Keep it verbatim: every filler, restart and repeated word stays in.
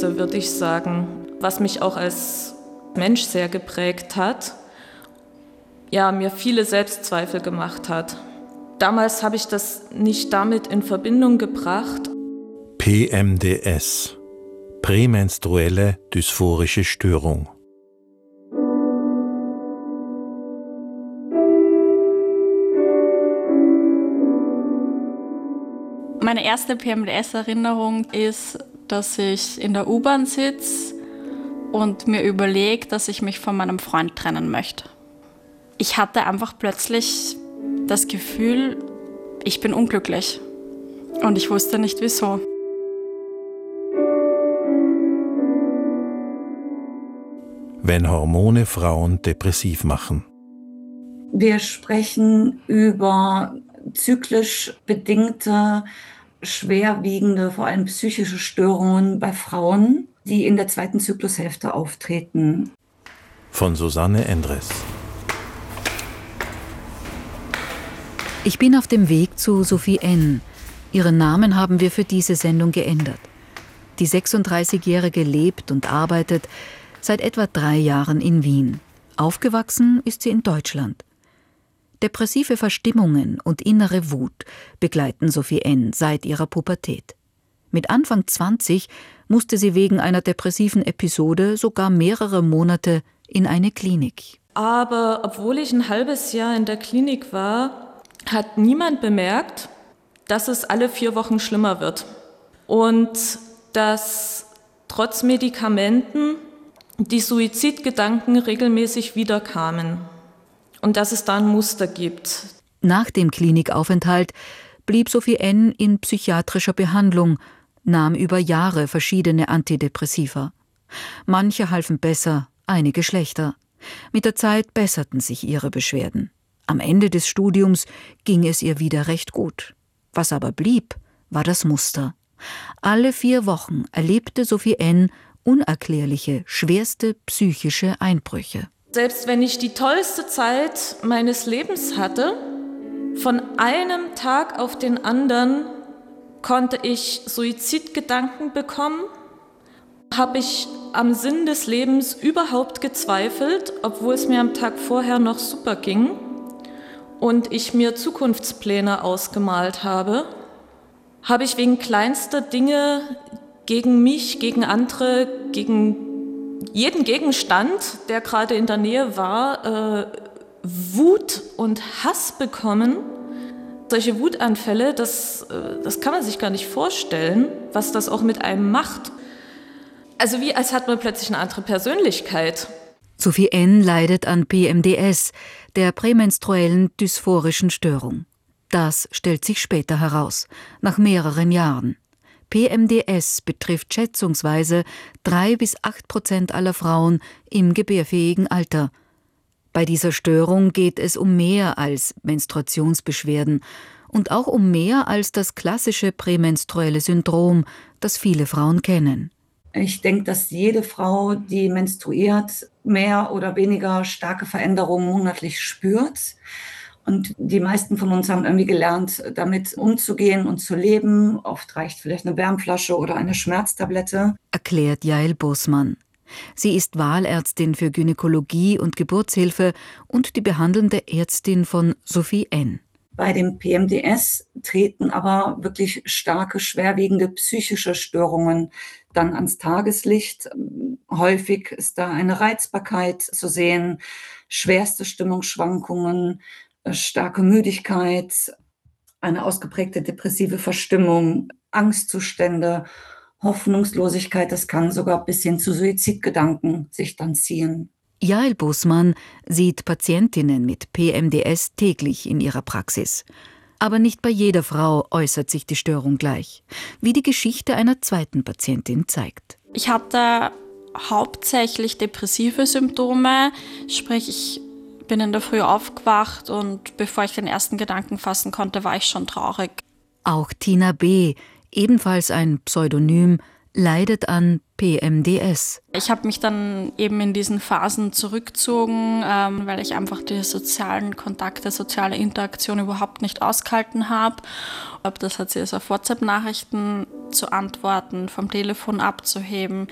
Wichtigste, würde ich sagen, was mich auch als Mensch sehr geprägt hat, ja, mir viele Selbstzweifel gemacht hat. Damals habe ich das nicht damit in Verbindung gebracht. P M D S, prämenstruelle dysphorische Störung. Meine erste P M D S-Erinnerung ist, dass ich in der U-Bahn sitze und mir überlege, dass ich mich von meinem Freund trennen möchte. Ich hatte einfach plötzlich das Gefühl, ich bin unglücklich. Und ich wusste nicht wieso. Wenn Hormone Frauen depressiv machen. Wir sprechen über zyklisch bedingte, schwerwiegende, vor allem psychische Störungen bei Frauen, die in der zweiten Zyklushälfte auftreten. Von Susanne Endres. Ich bin auf dem Weg zu Sophie N. Ihren Namen haben wir für diese Sendung geändert. Die sechsunddreißigjährige lebt und arbeitet seit etwa drei Jahren in Wien. Aufgewachsen ist sie in Deutschland. Depressive Verstimmungen und innere Wut begleiten Sophie N. seit ihrer Pubertät. Mit Anfang zwanzig musste sie wegen einer depressiven Episode sogar mehrere Monate in eine Klinik. Aber obwohl ich ein halbes Jahr in der Klinik war, hat niemand bemerkt, dass es alle vier Wochen schlimmer wird. Und dass trotz Medikamenten die Suizidgedanken regelmäßig wiederkamen. Und dass es da ein Muster gibt. Nach dem Klinikaufenthalt blieb Sophie N. in psychiatrischer Behandlung, nahm über Jahre verschiedene Antidepressiva. Manche halfen besser, einige schlechter. Mit der Zeit besserten sich ihre Beschwerden. Am Ende des Studiums ging es ihr wieder recht gut. Was aber blieb, war das Muster. Alle vier Wochen erlebte Sophie N. unerklärliche, schwerste psychische Einbrüche. Selbst wenn ich die tollste Zeit meines Lebens hatte, von einem Tag auf den anderen konnte ich Suizidgedanken bekommen, habe ich am Sinn des Lebens überhaupt gezweifelt, obwohl es mir am Tag vorher noch super ging und ich mir Zukunftspläne ausgemalt habe, habe ich wegen kleinster Dinge gegen mich, gegen andere, gegen jeden Gegenstand, der gerade in der Nähe war, äh, Wut und Hass bekommen. Solche Wutanfälle, das, äh, das kann man sich gar nicht vorstellen, was das auch mit einem macht. Also wie als hat man plötzlich eine andere Persönlichkeit. Sophie N. leidet an P M D S, der prämenstruellen dysphorischen Störung. Das stellt sich später heraus, nach mehreren Jahren. P M D S betrifft schätzungsweise drei bis acht Prozent aller Frauen im gebärfähigen Alter. Bei dieser Störung geht es um mehr als Menstruationsbeschwerden und auch um mehr als das klassische prämenstruelle Syndrom, das viele Frauen kennen. Ich denke, dass jede Frau, die menstruiert, mehr oder weniger starke Veränderungen monatlich spürt. Und die meisten von uns haben irgendwie gelernt, damit umzugehen und zu leben. Oft reicht vielleicht eine Wärmflasche oder eine Schmerztablette. Erklärt Jael Bosman. Sie ist Wahlärztin für Gynäkologie und Geburtshilfe und die behandelnde Ärztin von Sophie N. Bei dem P M D S treten aber wirklich starke, schwerwiegende psychische Störungen dann ans Tageslicht. Häufig ist da eine Reizbarkeit zu sehen, schwerste Stimmungsschwankungen, starke Müdigkeit, eine ausgeprägte depressive Verstimmung, Angstzustände, Hoffnungslosigkeit. Das kann sogar bis hin zu Suizidgedanken sich dann ziehen. Jael Bosman sieht Patientinnen mit P M D S täglich in ihrer Praxis. Aber nicht bei jeder Frau äußert sich die Störung gleich, wie die Geschichte einer zweiten Patientin zeigt. Ich hatte hauptsächlich depressive Symptome, sprich ich bin in der Früh aufgewacht und bevor ich den ersten Gedanken fassen konnte, war ich schon traurig. Auch Tina B., ebenfalls ein Pseudonym, leidet an P M D S. Ich habe mich dann eben in diesen Phasen zurückgezogen, ähm, weil ich einfach die sozialen Kontakte, soziale Interaktion überhaupt nicht ausgehalten habe. Ob das hat sie also auf WhatsApp-Nachrichten zu antworten, vom Telefon abzuheben.